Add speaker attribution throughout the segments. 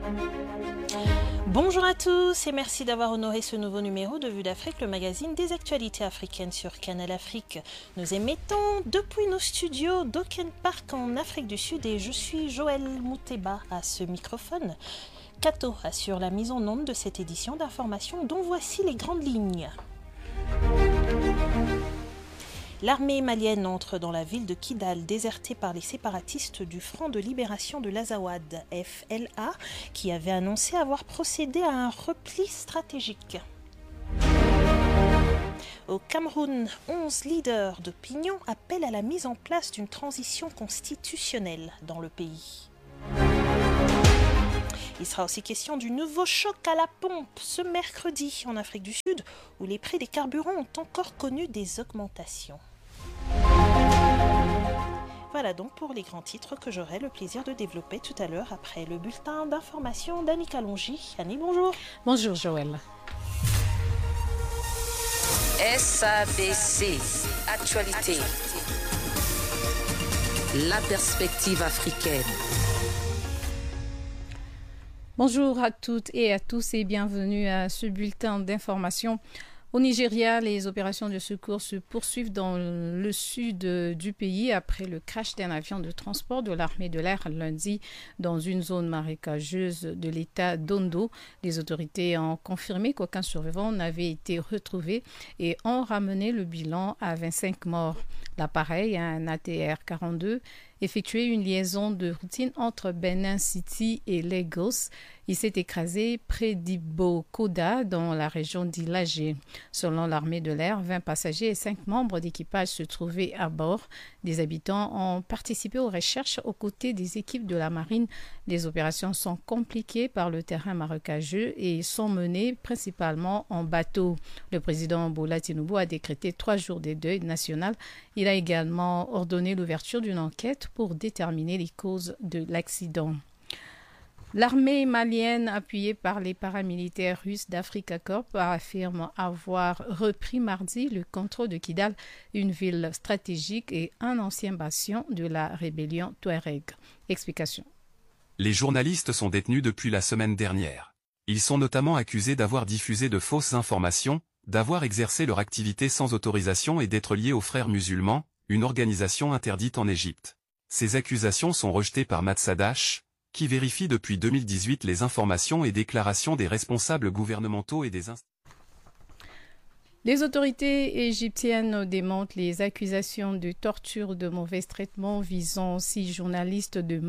Speaker 1: Bonjour à tous et merci d'avoir honoré ce nouveau numéro de Vue d'Afrique, le magazine des actualités africaines sur Canal Afrique. Nous émettons depuis nos studios d'Oken Park en Afrique du Sud et je suis Joël Mouteba à ce microphone. Kato assure la mise en onde de cette édition d'information dont voici les grandes lignes. L'armée malienne entre dans la ville de Kidal, désertée par les séparatistes du Front de libération de l'Azawad, FLA, qui avait annoncé avoir procédé à un repli stratégique. Au Cameroun, 11 leaders d'opinion appellent à la mise en place d'une transition constitutionnelle dans le pays. Il sera aussi question du nouveau choc à la pompe ce mercredi en Afrique du Sud, où les prix des carburants ont encore connu des augmentations. Voilà donc pour les grands titres que j'aurai le plaisir de développer tout à l'heure après le bulletin d'information d'Annie Kalonji. Annie, bonjour.
Speaker 2: Bonjour Joël.
Speaker 3: SABC, actualité. La perspective africaine.
Speaker 2: Bonjour à toutes et à tous et bienvenue à ce bulletin d'information. Au Nigeria, les opérations de secours se poursuivent dans le sud du pays après le crash d'un avion de transport de l'armée de l'air lundi dans une zone marécageuse de l'État d'Ondo. Les autorités ont confirmé qu'aucun survivant n'avait été retrouvé et ont ramené le bilan à 25 morts. L'appareil, un ATR-42, effectuait une liaison de routine entre Benin City et Lagos. Il s'est écrasé près d'Ibo-Koda dans la région d'Ilagé. Selon l'armée de l'air, 20 passagers et 5 membres d'équipage se trouvaient à bord. Des habitants ont participé aux recherches aux côtés des équipes de la marine. Les opérations sont compliquées par le terrain marécageux et sont menées principalement en bateau. Le président Bola Tinubu a décrété 3 jours de deuil national. Il a également ordonné l'ouverture d'une enquête pour déterminer les causes de l'accident. L'armée malienne, appuyée par les paramilitaires russes d'Africa Corps, affirme avoir repris mardi le contrôle de Kidal, une ville stratégique et un ancien bastion de la rébellion Touareg. Explication.
Speaker 4: Les journalistes sont détenus depuis la semaine dernière. Ils sont notamment accusés d'avoir diffusé de fausses informations, d'avoir exercé leur activité sans autorisation et d'être liés aux Frères musulmans, une organisation interdite en Égypte. Ces accusations sont rejetées par Matsadash, qui vérifie depuis 2018 les informations et déclarations des responsables gouvernementaux et des institutions.
Speaker 2: Les autorités égyptiennes démentent les accusations de torture ou de mauvais traitement visant 6 journalistes de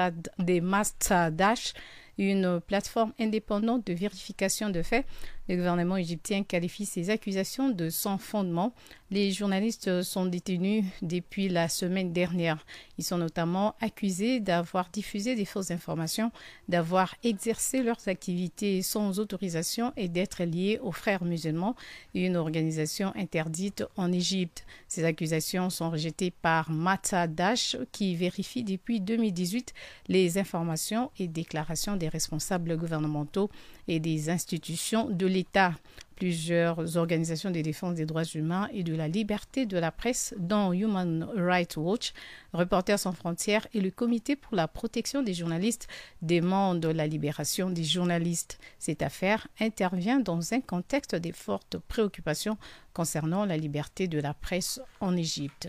Speaker 2: Matsadash, une plateforme indépendante de vérification de faits. Le gouvernement égyptien qualifie ces accusations de sans fondement. Les journalistes sont détenus depuis la semaine dernière. Ils sont notamment accusés d'avoir diffusé des fausses informations, d'avoir exercé leurs activités sans autorisation et d'être liés aux Frères musulmans, une organisation interdite en Égypte. Ces accusations sont rejetées par Matsadash, qui vérifie depuis 2018 les informations et déclarations des responsables gouvernementaux et des institutions de l'État. Plusieurs organisations de défense des droits humains et de la liberté de la presse, dont Human Rights Watch, Reporters sans frontières et le Comité pour la protection des journalistes, demandent la libération des journalistes. Cette affaire intervient dans un contexte de fortes préoccupations concernant la liberté de la presse en Égypte.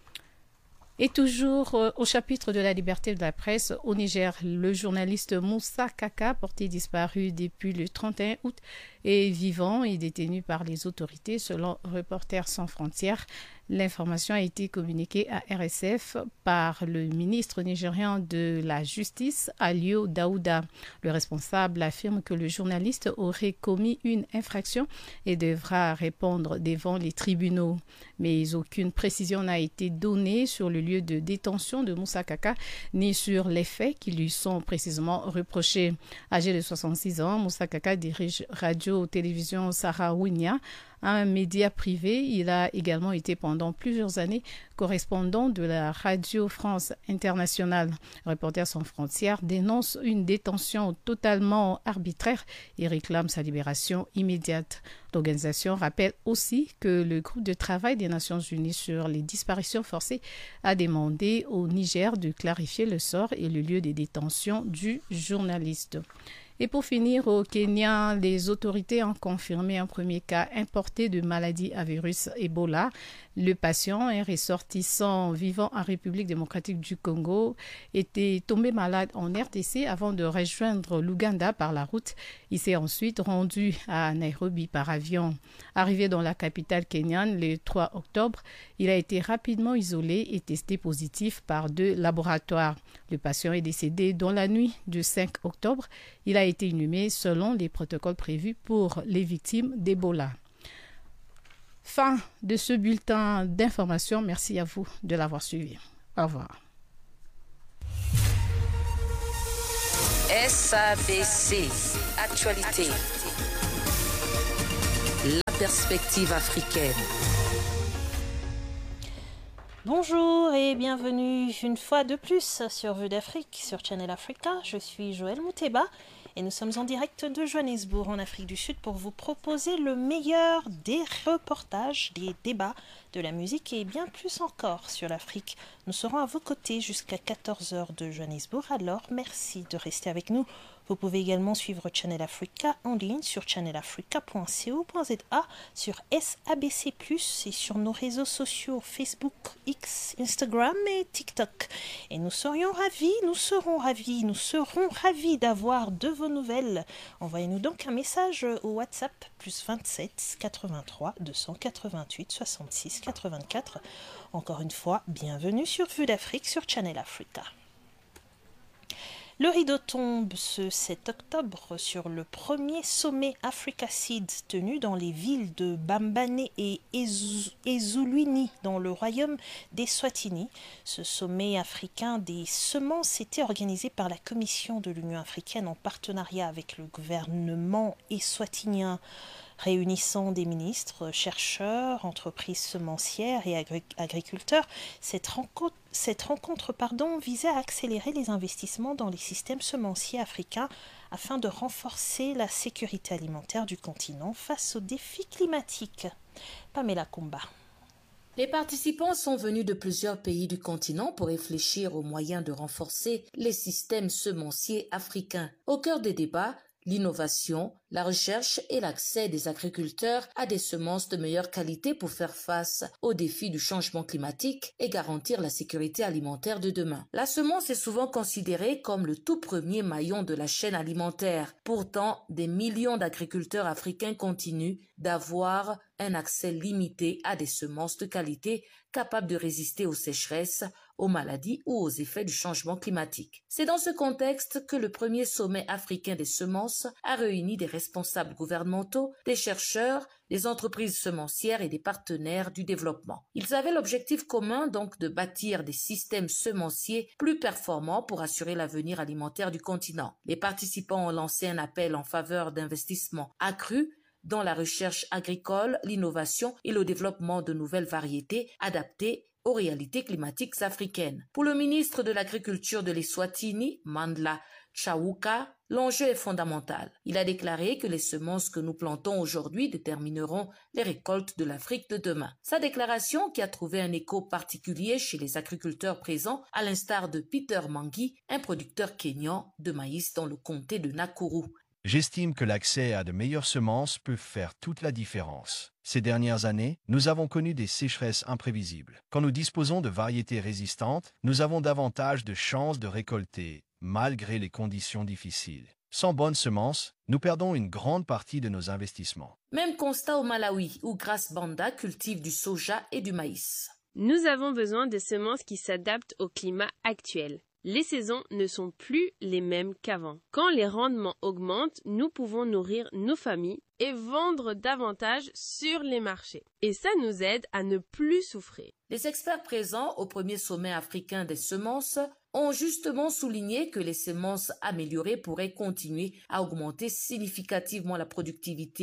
Speaker 2: Et toujours au chapitre de la liberté de la presse, au Niger, le journaliste Moussa Kaka, porté disparu depuis le 31 août, est vivant et détenu par les autorités selon Reporters sans frontières. L'information a été communiquée à RSF par le ministre nigérian de la Justice, Alio Daouda. Le responsable affirme que le journaliste aurait commis une infraction et devra répondre devant les tribunaux. Mais aucune précision n'a été donnée sur le lieu de détention de Moussa Kaka, ni sur les faits qui lui sont précisément reprochés. Âgé de 66 ans, Moussa Kaka dirige Radio-Télévision Sahraouinia, un média privé. Il a également été pendant plusieurs années correspondant de la Radio France Internationale. Reporters sans frontières dénonce une détention totalement arbitraire et réclame sa libération immédiate. L'organisation rappelle aussi que le groupe de travail des Nations Unies sur les disparitions forcées a demandé au Niger de clarifier le sort et le lieu de détention du journaliste. Et pour finir, au Kenya, les autorités ont confirmé un premier cas importé de maladie à virus Ebola. Le patient, un ressortissant vivant en République démocratique du Congo, était tombé malade en RDC avant de rejoindre l'Ouganda par la route. Il s'est ensuite rendu à Nairobi par avion. Arrivé dans la capitale kenyane le 3 octobre, il a été rapidement isolé et testé positif par 2 laboratoires. Le patient est décédé dans la nuit du 5 octobre. Il a été inhumé selon les protocoles prévus pour les victimes d'Ebola. Fin de ce bulletin d'information. Merci à vous de l'avoir suivi. Au revoir.
Speaker 3: SABC Actualité. La perspective africaine.
Speaker 1: Bonjour et bienvenue une fois de plus sur Vue d'Afrique, sur Channel Africa. Je suis Joël Mouteba et nous sommes en direct de Johannesburg, en Afrique du Sud, pour vous proposer le meilleur des reportages, des débats, de la musique et bien plus encore sur l'Afrique. Nous serons à vos côtés jusqu'à 14h de Johannesburg, alors merci de rester avec nous. Vous pouvez également suivre Channel Africa en ligne sur channelafrica.co.za, sur SABC+, et sur nos réseaux sociaux Facebook, X, Instagram et TikTok. Et nous serons ravis d'avoir de vos nouvelles. Envoyez-nous donc un message au WhatsApp, plus 27 83 288 66 84. Encore une fois, bienvenue sur Vue d'Afrique sur Channel Africa. Le rideau tombe ce 7 octobre sur le premier sommet Africa Seed tenu dans les villes de Bambane et Ezulwini dans le royaume d'Eswatini. Ce sommet africain des semences était organisé par la Commission de l'Union africaine en partenariat avec le gouvernement eswatinien, réunissant des ministres, chercheurs, entreprises semencières et agriculteurs. Cette rencontre visait à accélérer les investissements dans les systèmes semenciers africains afin de renforcer la sécurité alimentaire du continent face aux défis climatiques. Pamela Kumba.
Speaker 5: Les participants sont venus de plusieurs pays du continent pour réfléchir aux moyens de renforcer les systèmes semenciers africains. Au cœur des débats, l'innovation, la recherche et l'accès des agriculteurs à des semences de meilleure qualité pour faire face aux défis du changement climatique et garantir la sécurité alimentaire de demain. La semence est souvent considérée comme le tout premier maillon de la chaîne alimentaire. Pourtant, des millions d'agriculteurs africains continuent d'avoir un accès limité à des semences de qualité capables de résister aux sécheresses, aux maladies ou aux effets du changement climatique. C'est dans ce contexte que le premier sommet africain des semences a réuni des responsables gouvernementaux, des chercheurs, des entreprises semencières et des partenaires du développement. Ils avaient l'objectif commun donc de bâtir des systèmes semenciers plus performants pour assurer l'avenir alimentaire du continent. Les participants ont lancé un appel en faveur d'investissements accrus dans la recherche agricole, l'innovation et le développement de nouvelles variétés adaptées aux réalités climatiques africaines. Pour le ministre de l'Agriculture de l'Eswatini, Mandla Chawuka, l'enjeu est fondamental. Il a déclaré que les semences que nous plantons aujourd'hui détermineront les récoltes de l'Afrique de demain. Sa déclaration, qui a trouvé un écho particulier chez les agriculteurs présents, à l'instar de Peter Mangi, un producteur kényan de maïs dans le comté de Nakuru.
Speaker 6: J'estime que l'accès à de meilleures semences peut faire toute la différence. Ces dernières années, nous avons connu des sécheresses imprévisibles. Quand nous disposons de variétés résistantes, nous avons davantage de chances de récolter, malgré les conditions difficiles. Sans bonnes semences, nous perdons une grande partie de nos investissements.
Speaker 5: Même constat au Malawi, où Grace Banda cultive du soja et du maïs.
Speaker 7: Nous avons besoin de semences qui s'adaptent au climat actuel. Les saisons ne sont plus les mêmes qu'avant. Quand les rendements augmentent, nous pouvons nourrir nos familles et vendre davantage sur les marchés. Et ça nous aide à ne plus souffrir.
Speaker 5: Les experts présents au premier sommet africain des semences ont justement souligné que les semences améliorées pourraient continuer à augmenter significativement la productivité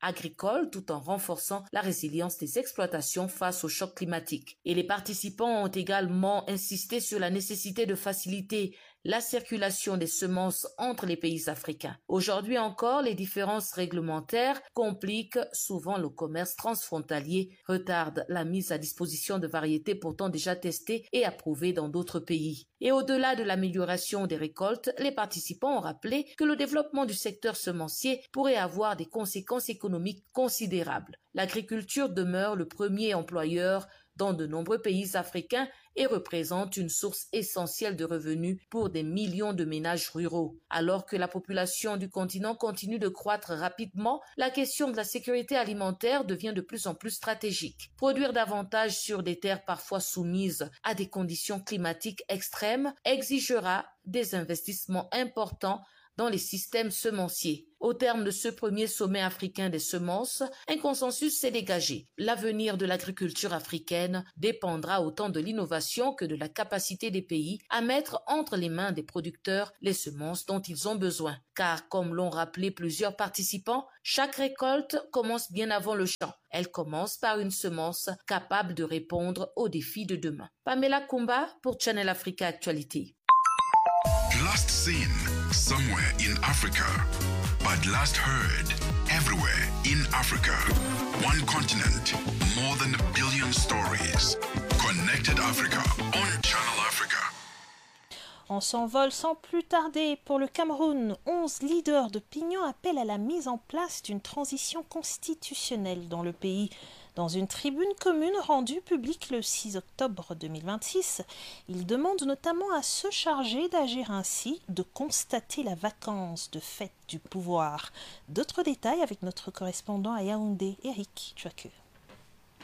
Speaker 5: agricole tout en renforçant la résilience des exploitations face au choc climatique. Et les participants ont également insisté sur la nécessité de faciliter la circulation des semences entre les pays africains. Aujourd'hui encore, les différences réglementaires compliquent souvent le commerce transfrontalier, retardent la mise à disposition de variétés pourtant déjà testées et approuvées dans d'autres pays. Et au-delà de l'amélioration des récoltes, les participants ont rappelé que le développement du secteur semencier pourrait avoir des conséquences économiques considérables. L'agriculture demeure le premier employeur dans de nombreux pays africains et représente une source essentielle de revenus pour des millions de ménages ruraux. Alors que la population du continent continue de croître rapidement, la question de la sécurité alimentaire devient de plus en plus stratégique. Produire davantage sur des terres parfois soumises à des conditions climatiques extrêmes exigera des investissements importants dans les systèmes semenciers. Au terme de ce premier sommet africain des semences, un consensus s'est dégagé. L'avenir de l'agriculture africaine dépendra autant de l'innovation que de la capacité des pays à mettre entre les mains des producteurs les semences dont ils ont besoin. Car, comme l'ont rappelé plusieurs participants, chaque récolte commence bien avant le champ. Elle commence par une semence capable de répondre aux défis de demain. Pamela Kumba pour Channel Africa Actualité.
Speaker 8: Last seen somewhere in Africa, but last heard everywhere in Africa. One continent, more than 1 billion stories. Connected Africa on Channel Africa.
Speaker 1: On s'envole sans plus tarder. Pour le Cameroun, 11 leaders d'opinion appellent à la mise en place d'une transition constitutionnelle dans le pays. Dans une tribune commune rendue publique le 6 octobre 2026, ils demandent notamment à ceux chargés d'agir ainsi de constater la vacance de fait du pouvoir. D'autres détails avec notre correspondant à Yaoundé, Eric Chouaque.